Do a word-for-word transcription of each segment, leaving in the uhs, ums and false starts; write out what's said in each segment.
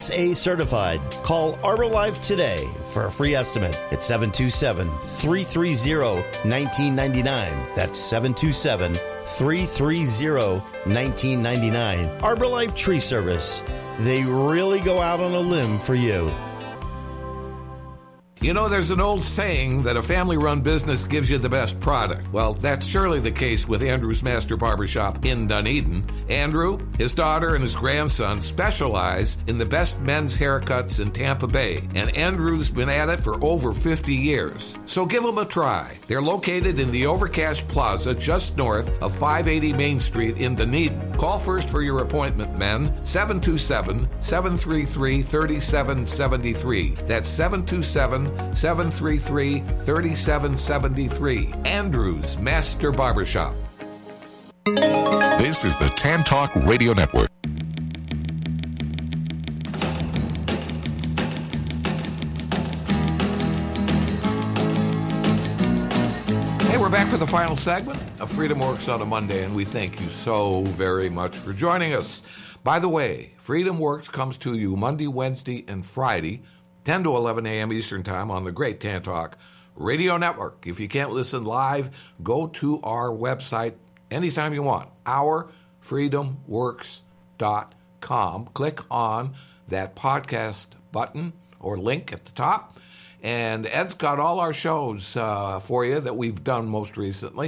A certified. Call ArborLife today for a free estimate at seven two seven, three three zero, one nine nine nine. That's seven two seven, three three zero, one nine nine nine. ArborLife Tree Service. They really go out on a limb for you. You know, there's an old saying that a family-run business gives you the best product. Well, that's surely the case with Andrew's Master Barbershop in Dunedin. Andrew, his daughter, and his grandson specialize in the best men's haircuts in Tampa Bay, and Andrew's been at it for over fifty years. So give them a try. They're located in the Overcash Plaza just north of five eighty Main Street in Dunedin. Call first for your appointment, men, seven two seven, seven three three, three seven seven three. That's seven two seven, seven three three, three seven seven three. Andrew's Master Barbershop. This is the Tan Talk Radio Network. Hey, we're back for the final segment of Freedom Works on a Monday, and we thank you so very much for joining us. By the way, Freedom Works comes to you Monday, Wednesday, and Friday, ten to eleven a.m. Eastern Time on the great Tan Talk Radio Network. If you can't listen live, go to our website anytime you want, our freedom works dot com. Click on that podcast button or link at the top, and Ed's got all our shows uh, for you that we've done most recently,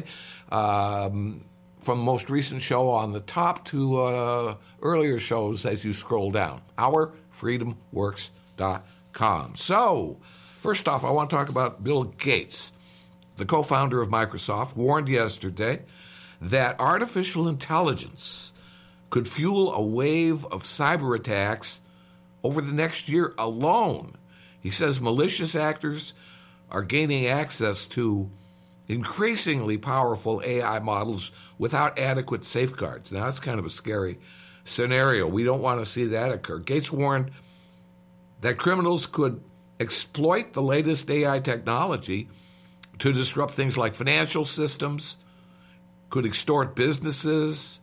um, from most recent show on the top to uh, earlier shows as you scroll down, our freedom works dot com. So, first off, I want to talk about Bill Gates, the co-founder of Microsoft, warned yesterday that artificial intelligence could fuel a wave of cyber attacks over the next year alone. He says malicious actors are gaining access to increasingly powerful A I models without adequate safeguards. Now, that's kind of a scary scenario. We don't want to see that occur. Gates warned that criminals could exploit the latest A I technology to disrupt things like financial systems, could extort businesses,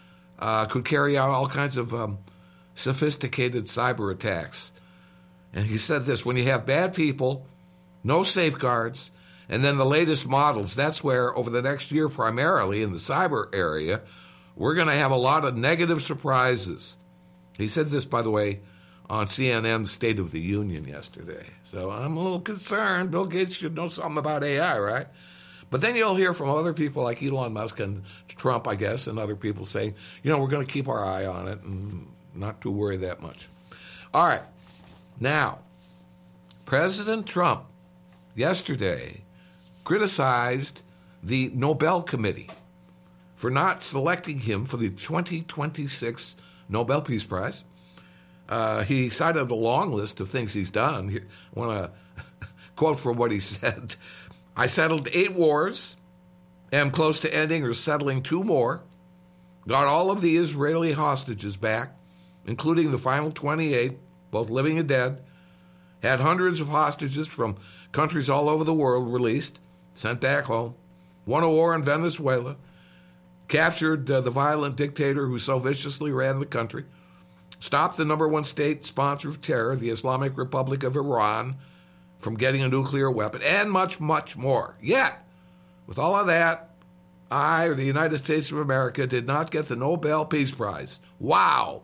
uh, could carry out all kinds of um, sophisticated cyber attacks. And he said this, when you have bad people, no safeguards, and then the latest models, that's where over the next year primarily in the cyber area, we're going to have a lot of negative surprises. He said this, by the way, on C N N's State of the Union yesterday. So I'm a little concerned. Bill Gates should know something about A I, right? But then you'll hear from other people like Elon Musk and Trump, I guess, and other people saying, you know, we're going to keep our eye on it and not to worry that much. All right. Now, President Trump yesterday criticized the Nobel Committee for not selecting him for the twenty twenty-six Nobel Peace Prize. Uh, he cited a long list of things he's done. Here, I want to quote from what he said. I settled eight wars, am close to ending or settling two more, got all of the Israeli hostages back, including the final twenty-eight, both living and dead, had hundreds of hostages from countries all over the world released, sent back home, won a war in Venezuela, captured uh, the violent dictator who so viciously ran the country, stopped the number one state sponsor of terror, the Islamic Republic of Iran, from getting a nuclear weapon, and much, much more. Yet, with all of that, I, or the United States of America, did not get the Nobel Peace Prize. Wow.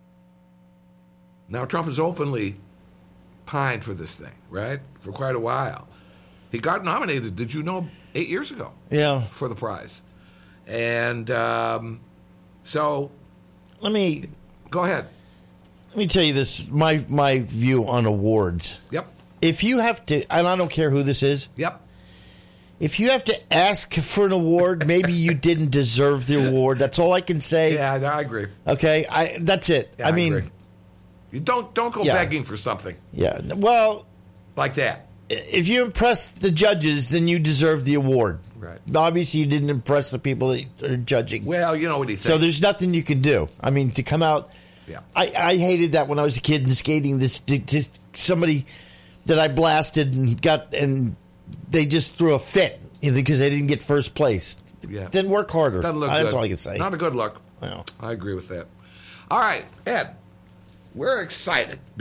Now, Trump has openly pined for this thing, right, for quite a while. He got nominated, did you know, eight years ago Yeah. for the prize. And um, so... Let me... Go ahead. Let me tell you this, my my view on awards. Yep. If you have to, and I don't care who this is. Yep. If you have to ask for an award, maybe you didn't deserve the award. That's all I can say. Yeah, I agree. Okay, I that's it. Yeah, I I mean, agree. You don't don't go Yeah. begging for something yeah. Well, like that. if you impress the judges, then you deserve the award. Right. Obviously, you didn't impress the people that are judging. Well, you know what he thinks. So there's nothing you can do. I mean, to come out. Yeah. I, I hated that when I was a kid and skating. This, this somebody that I blasted and got, and they just threw a fit because they didn't get first place. Yeah. Then work harder. Doesn't look That's good. all I can say. Not a good look. Well. I agree with that. All right, Ed, we're excited